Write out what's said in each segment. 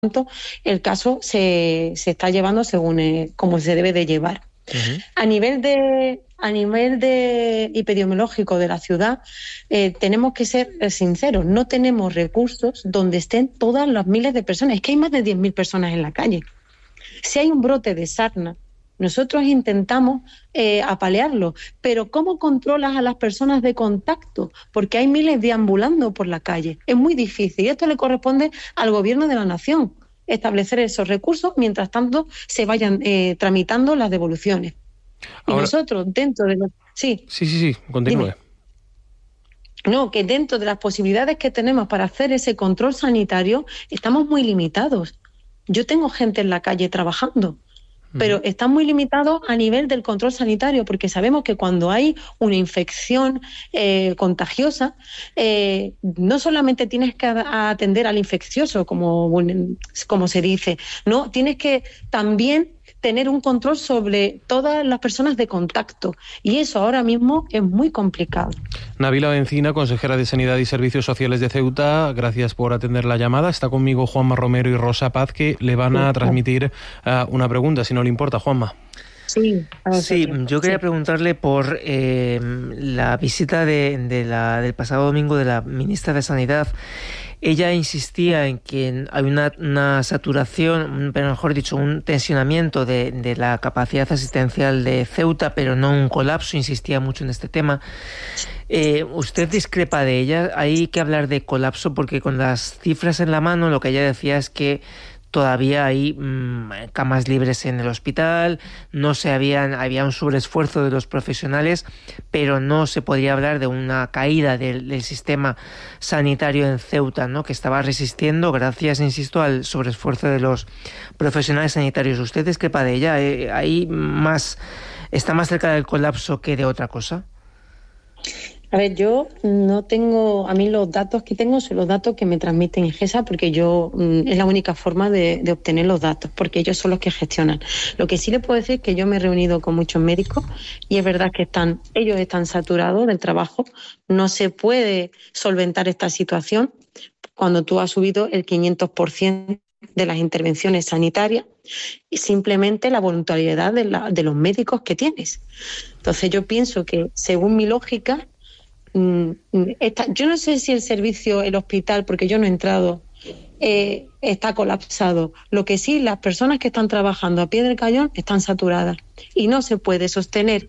tanto, el caso se está llevando según como se debe de llevar. Uh-huh. A nivel de epidemiológico de la ciudad, tenemos que ser sinceros, no tenemos recursos donde estén todas las miles de personas. Es que hay más de 10.000 personas en la calle. Si hay un brote de sarna, nosotros intentamos apalearlo, pero ¿cómo controlas a las personas de contacto? Porque hay miles deambulando por la calle. Es muy difícil y esto le corresponde al gobierno de la nación, establecer esos recursos mientras tanto se vayan tramitando las devoluciones. Ahora, y nosotros, dentro de los... Sí, continúe. Dime. No, que dentro de las posibilidades que tenemos para hacer ese control sanitario, estamos muy limitados. Yo tengo gente en la calle trabajando, pero están muy limitados a nivel del control sanitario, porque sabemos que cuando hay una infección contagiosa, no solamente tienes que atender al infeccioso, como se dice, no, tienes que también tener un control sobre todas las personas de contacto, y eso ahora mismo es muy complicado. Nabila Bencina, consejera de Sanidad y Servicios Sociales de Ceuta, gracias por atender la llamada. Está conmigo Juanma Romero y Rosa Paz, que le van a transmitir una pregunta, si no le importa, Juanma. Sí, yo quería preguntarle por la visita del pasado domingo de la ministra de Sanidad. Ella insistía en que hay una saturación, pero mejor dicho, un tensionamiento de la capacidad asistencial de Ceuta, pero no un colapso. Insistía mucho en este tema. ¿Usted discrepa de ella? Hay que hablar de colapso porque con las cifras en la mano lo que ella decía es que todavía hay camas libres en el hospital, había un sobreesfuerzo de los profesionales, pero no se podría hablar de una caída del sistema sanitario en Ceuta, ¿no?, que estaba resistiendo gracias, insisto, al sobreesfuerzo de los profesionales sanitarios. ¿Usted discrepa de ella? ¿Está más cerca del colapso que de otra cosa? A ver, yo no tengo, a mí los datos que tengo son los datos que me transmiten Ingesa, porque es la única forma de obtener los datos, porque ellos son los que gestionan. Lo que sí le puedo decir es que yo me he reunido con muchos médicos y es verdad que ellos están saturados del trabajo, no se puede solventar esta situación cuando tú has subido el 500% de las intervenciones sanitarias y simplemente la voluntariedad de los médicos que tienes. Entonces yo pienso que, según mi lógica, yo no sé si el hospital, porque yo no he entrado, está colapsado. Lo que sí, las personas que están trabajando a pie del cañón están saturadas y no se puede sostener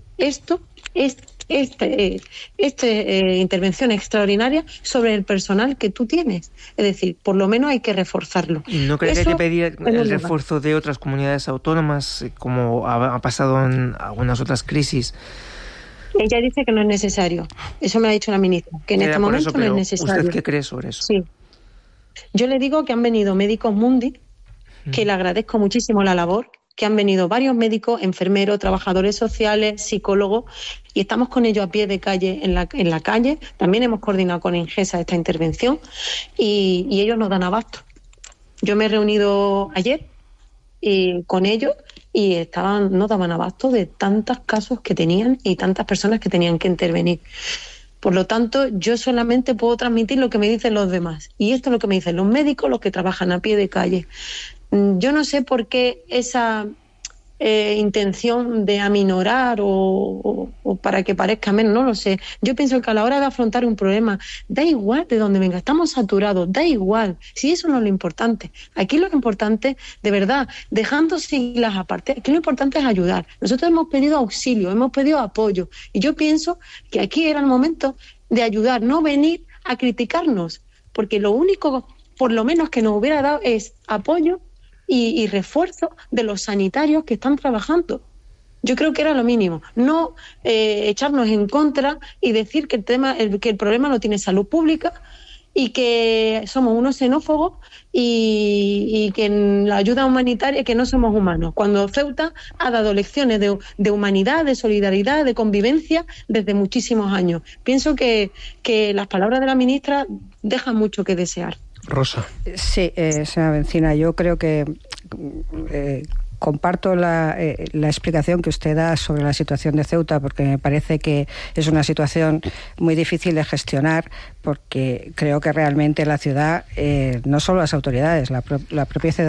intervención extraordinaria sobre el personal que tú tienes. Es decir, por lo menos hay que reforzarlo. ¿No cree que hay que pedir el refuerzo de otras comunidades autónomas, como ha pasado en algunas otras crisis? Ella dice que no es necesario. Eso me ha dicho la ministra, que en este momento no es necesario. ¿Usted qué cree sobre eso? Sí. Yo le digo que han venido médicos Mundi, que le agradezco muchísimo la labor, que han venido varios médicos, enfermeros, trabajadores sociales, psicólogos, y estamos con ellos a pie de calle en la calle. También hemos coordinado con Ingesa esta intervención y ellos nos dan abasto. Yo me he reunido ayer con ellos y no daban abasto de tantos casos que tenían y tantas personas que tenían que intervenir. Por lo tanto, yo solamente puedo transmitir lo que me dicen los demás. Y esto es lo que me dicen los médicos, los que trabajan a pie de calle. Yo no sé por qué esa intención de aminorar o para que parezca menos, no lo sé. Yo pienso que a la hora de afrontar un problema, da igual de dónde venga, estamos saturados, da igual. Si eso no es lo importante. Aquí lo importante, de verdad, dejando siglas aparte, aquí lo importante es ayudar. Nosotros hemos pedido auxilio, hemos pedido apoyo, y yo pienso que aquí era el momento de ayudar, no venir a criticarnos, porque lo único, por lo menos, que nos hubiera dado es apoyo y refuerzo de los sanitarios que están trabajando. Yo creo que era lo mínimo, no echarnos en contra y decir que el problema lo tiene salud pública y que somos unos xenófobos y que en la ayuda humanitaria que no somos humanos, cuando Ceuta ha dado lecciones de humanidad, de solidaridad, de convivencia desde muchísimos años. Pienso que las palabras de la ministra dejan mucho que desear. Rosa. Sí, señora Bencina, yo creo que comparto la explicación que usted da sobre la situación de Ceuta, porque me parece que es una situación muy difícil de gestionar, porque creo que realmente la ciudad, no solo las autoridades, la propia ciudad